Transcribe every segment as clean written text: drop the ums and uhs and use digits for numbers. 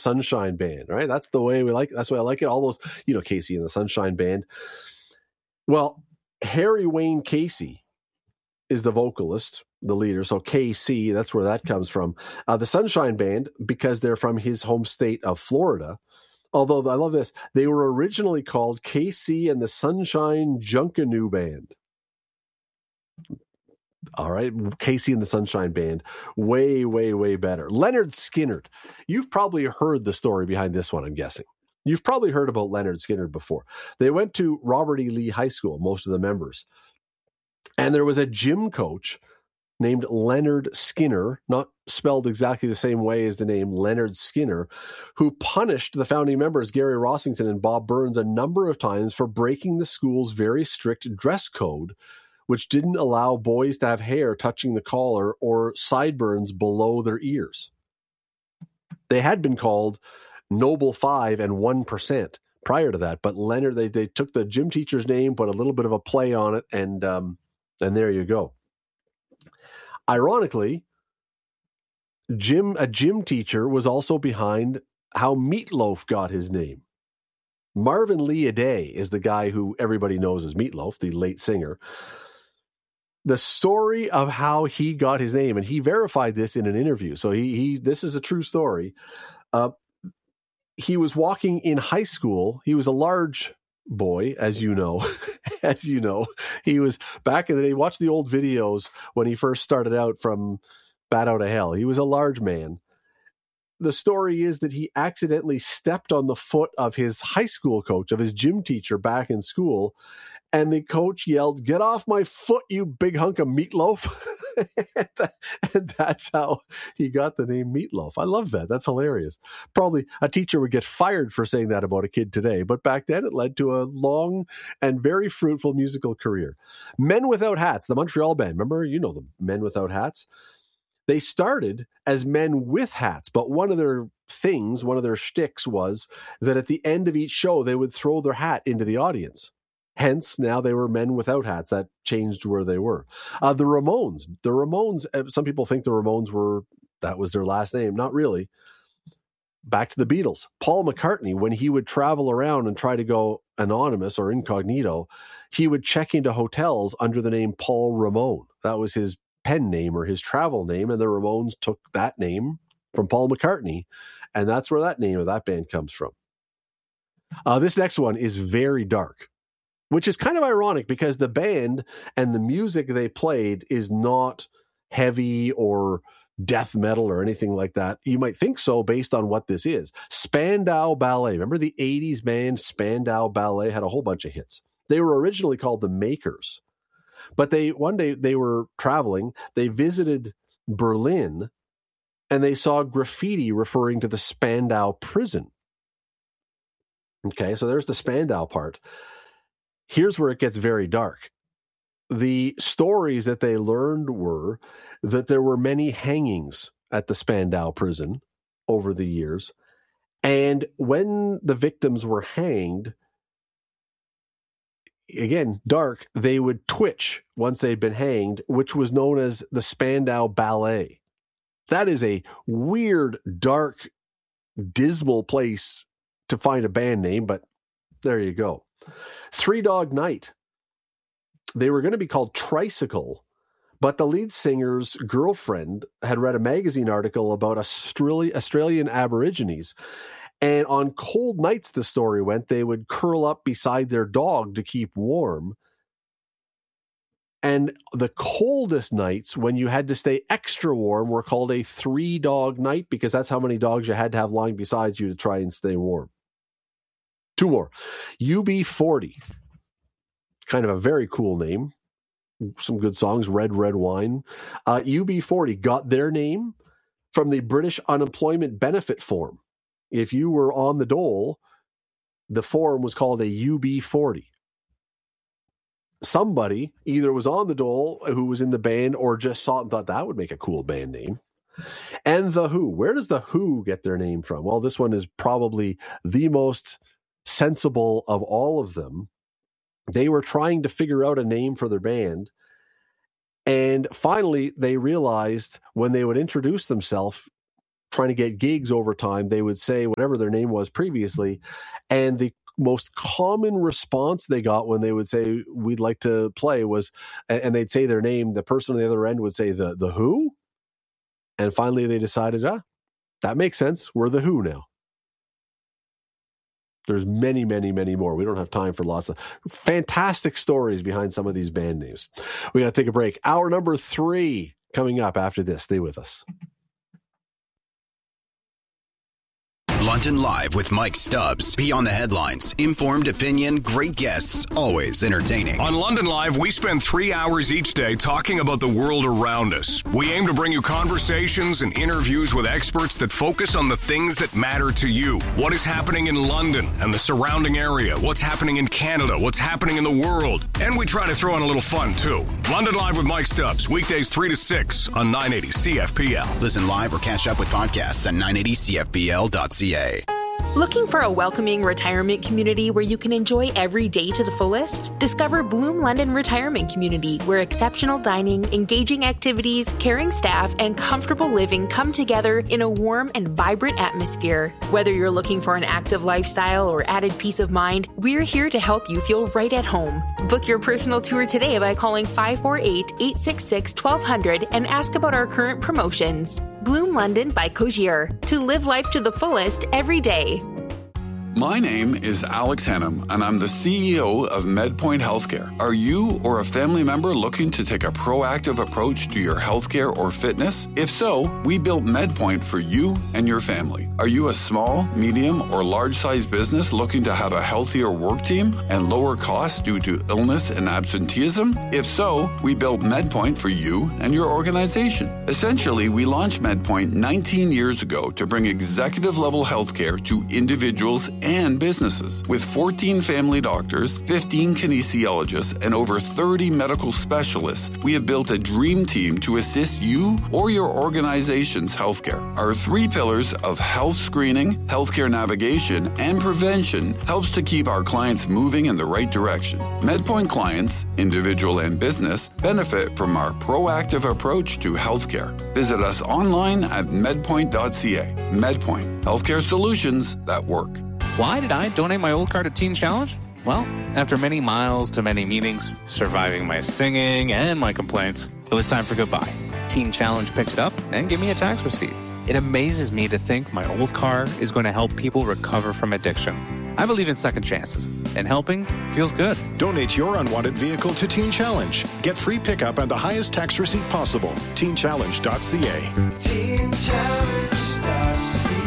Sunshine Band, right? That's the way we like. That's why I like it. All those, Casey and the Sunshine Band. Well, Harry Wayne Casey is the vocalist, the leader. So KC, that's where that comes from. The Sunshine Band, because they're from his home state of Florida. Although I love this, they were originally called KC and the Sunshine Junkanoo Band. All right, Casey and the Sunshine Band, way, way, way better. Leonard Skinner, you've probably heard the story behind this one, I'm guessing. You've probably heard about Leonard Skinner before. They went to Robert E. Lee High School, most of the members. And there was a gym coach named Leonard Skinner, not spelled exactly the same way as the name Leonard Skinner, who punished the founding members, Gary Rossington and Bob Burns, a number of times for breaking the school's very strict dress code, which didn't allow boys to have hair touching the collar or sideburns below their ears. They had been called Noble 5 and 1% prior to that, but Leonard, they took the gym teacher's name, put a little bit of a play on it, and there you go. Ironically, a gym teacher was also behind how Meatloaf got his name. Marvin Lee Aday is the guy who everybody knows as Meatloaf, the late singer. The story of how he got his name, and he verified this in an interview. So this is a true story. He was walking in high school. He was a large boy, as you know. He was back in the day. Watch the old videos when he first started out from Bat Out of Hell. He was a large man. The story is that he accidentally stepped on the foot of his high school coach, of his gym teacher back in school, and the coach yelled, "Get off my foot, you big hunk of meatloaf." And that's how he got the name Meatloaf. I love that. That's hilarious. Probably a teacher would get fired for saying that about a kid today, but back then it led to a long and very fruitful musical career. Men Without Hats, the Montreal band. Remember, the Men Without Hats? They started as Men with Hats, but one of their shticks was that at the end of each show, they would throw their hat into the audience. Hence, now they were Men Without Hats. That changed where they were. The Ramones, some people think the Ramones that was their last name. Not really. Back to the Beatles. Paul McCartney, when he would travel around and try to go anonymous or incognito, he would check into hotels under the name Paul Ramone. That was his pen name or his travel name, and the Ramones took that name from Paul McCartney, and that's where that name of that band comes from. This next one is very dark, which is kind of ironic because the band and the music they played is not heavy or death metal or anything like that. You might think so based on what this is. Spandau Ballet. Remember the 80s band Spandau Ballet had a whole bunch of hits. They were originally called the Makers. But one day they were traveling, they visited Berlin, and they saw graffiti referring to the Spandau prison. Okay, so there's the Spandau part. Here's where it gets very dark. The stories that they learned were that there were many hangings at the Spandau prison over the years. And when the victims were hanged, again, dark, they would twitch once they'd been hanged, which was known as the Spandau Ballet. That is a weird, dark, dismal place to find a band name, but there you go. Three Dog Night. They were going to be called Tricycle, but the lead singer's girlfriend had read a magazine article about Australian Aborigines. And on cold nights, the story went, they would curl up beside their dog to keep warm. And the coldest nights, when you had to stay extra warm, were called a 3-dog night because that's how many dogs you had to have lying beside you to try and stay warm. Two more. UB40. Kind of a very cool name. Some good songs, Red, Red Wine. UB40 got their name from the British Unemployment Benefit Form. If you were on the dole, the form was called a UB40. Somebody either was on the dole who was in the band or just saw it and thought that would make a cool band name. And The Who. Where does The Who get their name from? Well, this one is probably the most sensible of all of them. They were trying to figure out a name for their band. And finally, they realized when they would introduce themselves, trying to get gigs over time, they would say whatever their name was previously. And the most common response they got when they would say, we'd like to play was, and they'd say their name, the person on the other end would say the Who. And finally they decided, that makes sense. We're the Who now. There's many, many, many more. We don't have time for lots of fantastic stories behind some of these band names. We got to take a break. Hour number 3 coming up after this. Stay with us. London Live with Mike Stubbs. Beyond the headlines, informed opinion, great guests, always entertaining. On London Live, we spend 3 hours each day talking about the world around us. We aim to bring you conversations and interviews with experts that focus on the things that matter to you. What is happening in London and the surrounding area? What's happening in Canada? What's happening in the world? And we try to throw in a little fun, too. London Live with Mike Stubbs, weekdays 3 to 6 on 980 CFPL. Listen live or catch up with podcasts at 980CFPL.ca. Looking for a welcoming retirement community where you can enjoy every day to the fullest? Discover Bloom London Retirement Community, where exceptional dining, engaging activities, caring staff, and comfortable living come together in a warm and vibrant atmosphere. Whether you're looking for an active lifestyle or added peace of mind, we're here to help you feel right at home. Book your personal tour today by calling 548-866-1200 and ask about our current promotions. Bloom London by Cogier, to live life to the fullest every day. My name is Alex Hannum, and I'm the CEO of MedPoint Healthcare. Are you or a family member looking to take a proactive approach to your healthcare or fitness? If so, we built MedPoint for you and your family. Are you a small, medium, or large-sized business looking to have a healthier work team and lower costs due to illness and absenteeism? If so, we built MedPoint for you and your organization. Essentially, we launched MedPoint 19 years ago to bring executive-level healthcare to individuals and businesses. With 14 family doctors, 15 kinesiologists, and over 30 medical specialists, we have built a dream team to assist you or your organization's healthcare. Our 3 pillars of health screening, healthcare navigation, and prevention helps to keep our clients moving in the right direction. MedPoint clients, individual and business, benefit from our proactive approach to healthcare. Visit us online at medpoint.ca. MedPoint, healthcare solutions that work. Why did I donate my old car to Teen Challenge? Well, after many miles to many meetings, surviving my singing and my complaints, it was time for goodbye. Teen Challenge picked it up and gave me a tax receipt. It amazes me to think my old car is going to help people recover from addiction. I believe in second chances, and helping feels good. Donate your unwanted vehicle to Teen Challenge. Get free pickup and the highest tax receipt possible. TeenChallenge.ca. TeenChallenge.ca.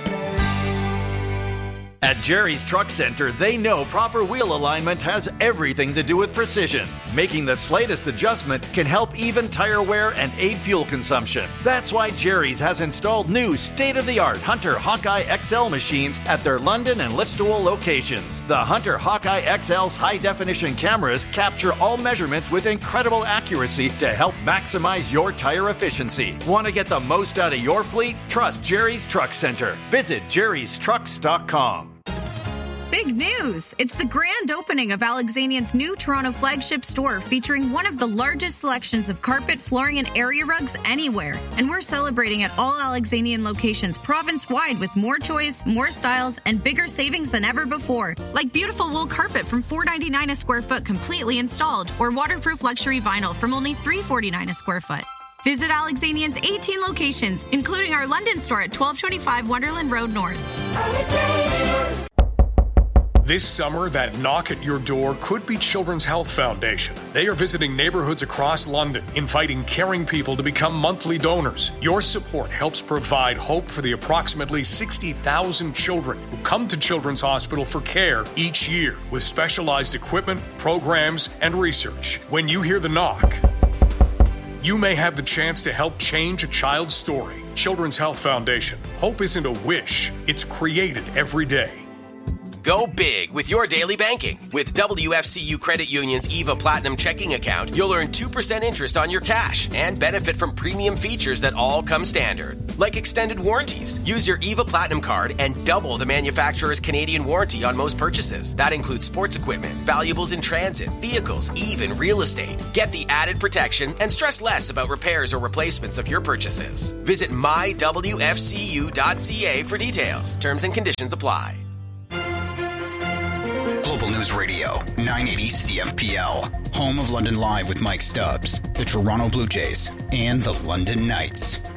At Jerry's Truck Center, they know proper wheel alignment has everything to do with precision. Making the slightest adjustment can help even tire wear and aid fuel consumption. That's why Jerry's has installed new state-of-the-art Hunter Hawkeye XL machines at their London and Listowel locations. The Hunter Hawkeye XL's high-definition cameras capture all measurements with incredible accuracy to help maximize your tire efficiency. Want to get the most out of your fleet? Trust Jerry's Truck Center. Visit jerrystrucks.com. Big news! It's the grand opening of Alexanian's new Toronto flagship store, featuring one of the largest selections of carpet, flooring, and area rugs anywhere. And we're celebrating at all Alexanian locations province-wide with more choice, more styles, and bigger savings than ever before. Like beautiful wool carpet from $4.99 a square foot completely installed, or waterproof luxury vinyl from only $3.49 a square foot. Visit Alexanian's 18 locations, including our London store at 1225 Wonderland Road North. Alexanian's. This summer, that knock at your door could be Children's Health Foundation. They are visiting neighborhoods across London, inviting caring people to become monthly donors. Your support helps provide hope for the approximately 60,000 children who come to Children's Hospital for care each year, with specialized equipment, programs, and research. When you hear the knock, you may have the chance to help change a child's story. Children's Health Foundation. Hope isn't a wish, it's created every day. Go big with your daily banking. With WFCU Credit Union's EVA Platinum checking account, you'll earn 2% interest on your cash and benefit from premium features that all come standard. Like extended warranties. Use your EVA Platinum card and double the manufacturer's Canadian warranty on most purchases. That includes sports equipment, valuables in transit, vehicles, even real estate. Get the added protection and stress less about repairs or replacements of your purchases. Visit mywfcu.ca for details. Terms and conditions apply. Global News Radio, 980 CFPL. Home of London Live with Mike Stubbs, the Toronto Blue Jays, and the London Knights.